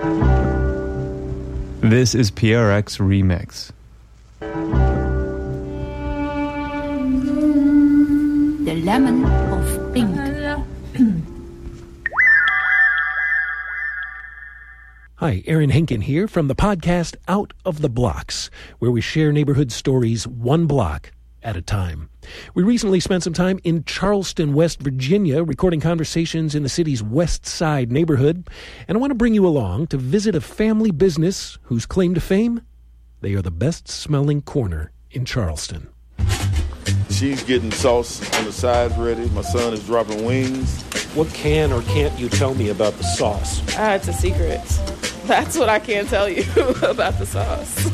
This is PRX Remix. The Lemon of Pink. Hi, Aaron Henkin here from the podcast Out of the Blocks, where we share neighborhood stories one block at a time. We recently spent some time in Charleston, West Virginia, recording conversations in the city's West Side neighborhood, and I want to bring you along to visit a family business whose claim to fame, they are the best-smelling corner in Charleston. She's getting sauce on the sides ready. My son is dropping wings. What can or can't you tell me about the sauce? It's a secret. That's what I can't tell you about the sauce.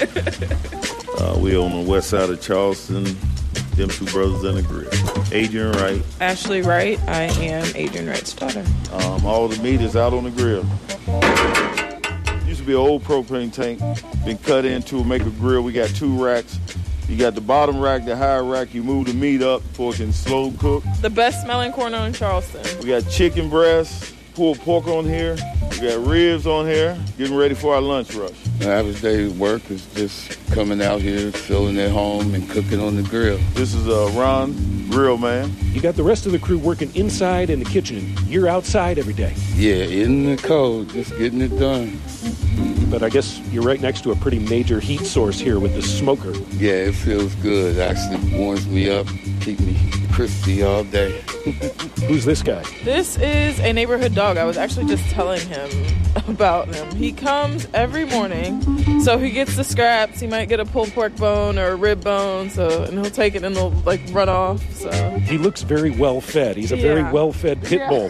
We on the west side of Charleston, them two brothers and a grill. Adrian Wright. Ashley Wright. I am Adrian Wright's daughter. All the meat is out on the grill. Used to be an old propane tank, been cut into make a grill. We got 2 racks. You got the bottom rack, the higher rack. You move the meat up for it can slow cook. The best smelling corner in Charleston. We got chicken breasts, pulled pork on here. We got ribs on here, getting ready for our lunch rush. The average day of work is just coming out here, filling at home, and cooking on the grill. This is Ron, grill man. You got the rest of the crew working inside in the kitchen. You're outside every day. Yeah, in the cold, just getting it done. But I guess you're right next to a pretty major heat source here with the smoker. Yeah, it feels good. Actually warms me up, keep me crispy all day. Who's this guy? This is a neighborhood dog. I was actually just telling him about him. He comes every morning, so he gets the scraps. He might get a pulled pork bone or a rib bone, and he'll take it and he'll run off. So he looks very well fed. He's a very well fed pit bull.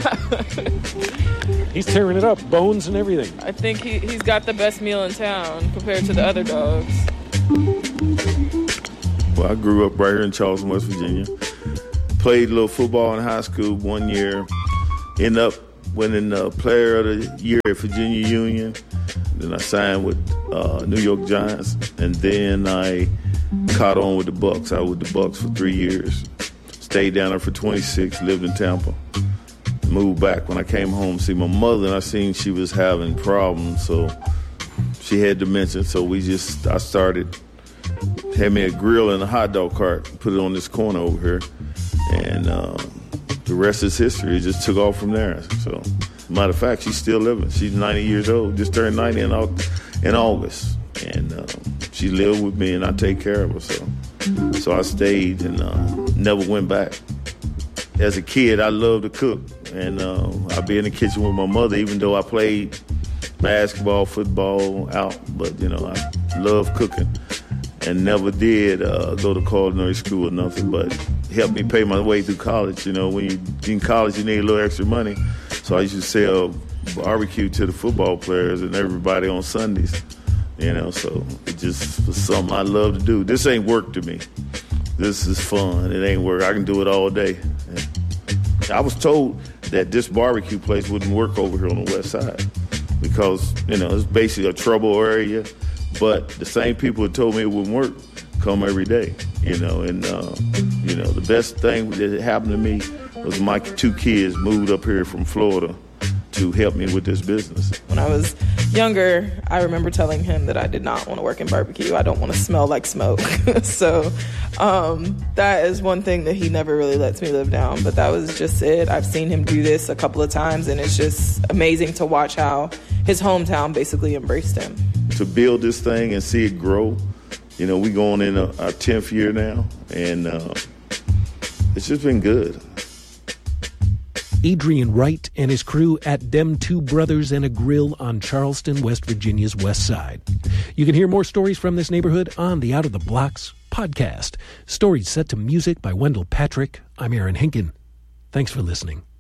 He's tearing it up, bones and everything. I think he's got the best meal in town compared to the other dogs. Well, I grew up right here in Charleston, West Virginia. Played a little football in high school 1 year. Ended up winning Player of the Year at Virginia Union. Then I signed with New York Giants. And then I caught on with the Bucks. I was with the Bucks for 3 years. Stayed down there for 26, lived in Tampa. Moved back when I came home to see my mother, and I seen she was having problems, so she had dementia. So I started, had me a grill and a hot dog cart, put it on this corner over here, and the rest is history. It just took off from there. So, matter of fact, she's still living. She's 90 years old, just turned 90 in August, and she lived with me, and I take care of her. So I stayed and never went back. As a kid, I loved to cook, and I'd be in the kitchen with my mother, even though I played basketball, football out. But, I love cooking and never did go to culinary school or nothing, but helped me pay my way through college. When you're in college, you need a little extra money. So I used to sell barbecue to the football players and everybody on Sundays, so it just was something I love to do. This ain't work to me. This is fun. It ain't work. I can do it all day. I was told that this barbecue place wouldn't work over here on the west side because, it's basically a trouble area. But the same people that told me it wouldn't work come every day, the best thing that happened to me was my 2 kids moved up here from Florida to help me with this business. When I was younger, I remember telling him that I did not want to work in barbecue. I don't want to smell like smoke. So that is one thing that he never really lets me live down. But that was just it. I've seen him do this a couple of times, and it's just amazing to watch how his hometown basically embraced him. To build this thing and see it grow, we going in our 10th year now, and it's just been good. Adrian Wright and his crew at Dem Two Brothers and a Grill on Charleston, West Virginia's west side. You can hear more stories from this neighborhood on the Out of the Blocks podcast. Stories set to music by Wendell Patrick. I'm Aaron Henkin. Thanks for listening.